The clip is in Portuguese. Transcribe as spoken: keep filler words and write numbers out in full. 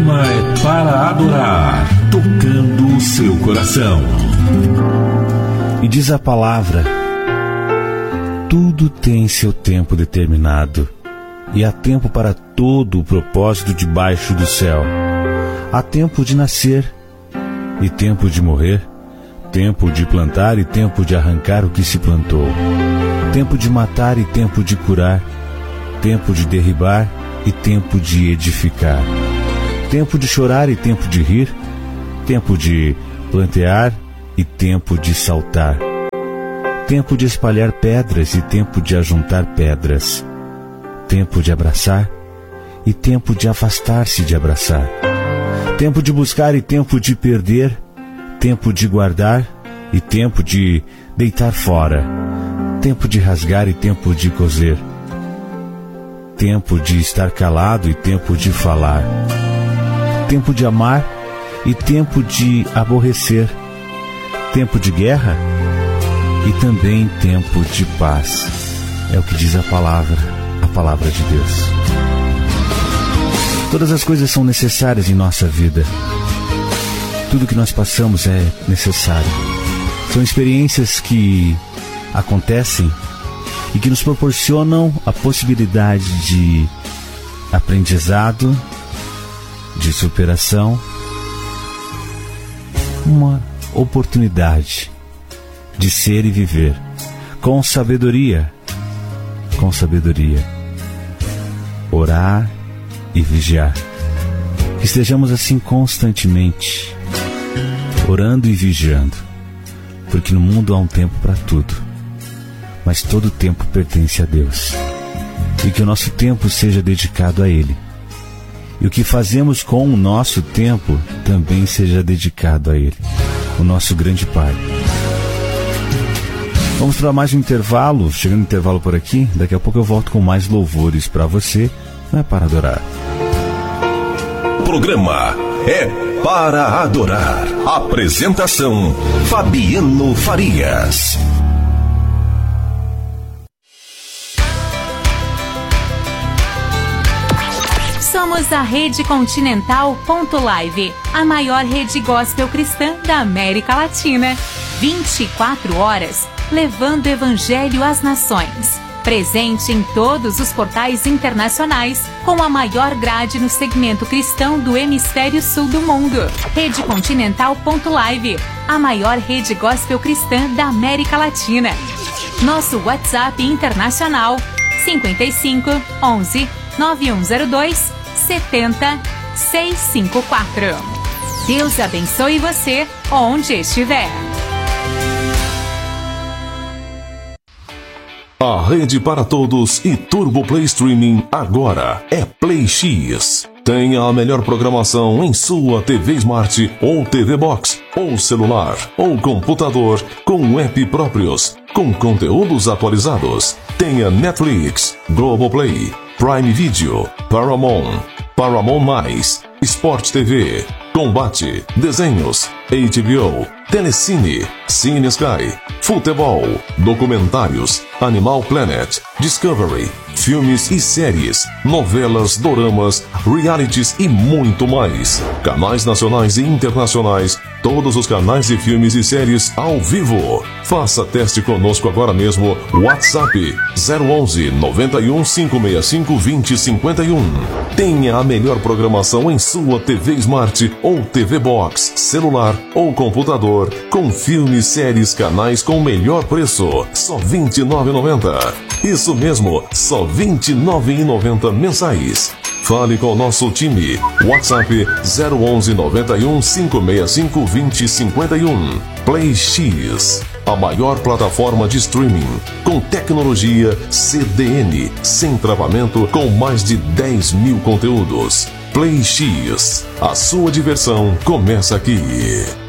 programa é para adorar, tocando o seu coração. E diz a palavra: tudo tem seu tempo determinado, e há tempo para todo o propósito debaixo do céu. Há tempo de nascer e tempo de morrer, tempo de plantar e tempo de arrancar o que se plantou, tempo de matar e tempo de curar, tempo de derribar e tempo de edificar, tempo de chorar e tempo de rir, tempo de plantear e tempo de saltar, tempo de espalhar pedras e tempo de ajuntar pedras, tempo de abraçar e tempo de afastar-se de abraçar, tempo de buscar e tempo de perder, tempo de guardar e tempo de deitar fora, tempo de rasgar e tempo de coser, tempo de estar calado e tempo de falar, tempo de amar e tempo de aborrecer, tempo de guerra e também tempo de paz. É o que diz a palavra, a palavra de Deus. Todas as coisas são necessárias em nossa vida. Tudo que nós passamos é necessário. São experiências que acontecem e que nos proporcionam a possibilidade de aprendizado, de superação, uma oportunidade de ser e viver com sabedoria, com sabedoria, orar e vigiar. Que estejamos assim constantemente, orando e vigiando, porque no mundo há um tempo para tudo, mas todo tempo pertence a Deus, e que o nosso tempo seja dedicado a Ele, e o que fazemos com o nosso tempo também seja dedicado a Ele, o nosso grande Pai. Vamos para mais um intervalo, chegando no intervalo por aqui, daqui a pouco eu volto com mais louvores para você, não é para adorar. Programa é para adorar. Apresentação: Fabiano Farias. Somos a Rede Continental ponto live, a maior rede gospel cristã da América Latina. vinte e quatro horas, levando o Evangelho às nações. Presente em todos os portais internacionais, com a maior grade no segmento cristão do hemisfério sul do mundo. Rede Continental ponto live, a maior rede gospel cristã da América Latina. Nosso WhatsApp internacional: cinco cinco, onze, nove um zero dois, sete zero seis cinco quatro. Deus abençoe você onde estiver. A rede para todos e Turbo Play Streaming agora é Play X. Tenha a melhor programação em sua T V Smart ou T V Box, ou celular, ou computador, com app próprios, com conteúdos atualizados. Tenha Netflix, Globoplay, Prime Video, Paramount, Paramount Mais, Sport T V, Combate, Desenhos, H B O, Telecine, Cine Sky, Futebol, Documentários, Animal Planet, Discovery, filmes e séries, novelas, doramas, realities e muito mais. Canais nacionais e internacionais, todos os canais de filmes e séries ao vivo. Faça teste conosco agora mesmo. WhatsApp zero onze, noventa e um, cinco seis cinco, vinte, cinquenta e um. Tenha a melhor programação em sua T V Smart ou T V Box, celular ou computador, com filmes, séries, canais com melhor preço, só vinte e nove reais e noventa centavos. Isso mesmo, só vinte e nove reais e noventa centavos mensais. Fale com o nosso time. WhatsApp zero onze, noventa e um, cinco seis cinco, vinte, cinquenta e um. Play X, a maior plataforma de streaming, com tecnologia C D N, sem travamento, com mais de dez mil conteúdos. Play X, a sua diversão começa aqui.